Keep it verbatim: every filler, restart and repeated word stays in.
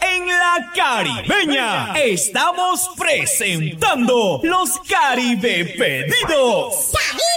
En la Caribeña estamos presentando los Caribe Pedidos.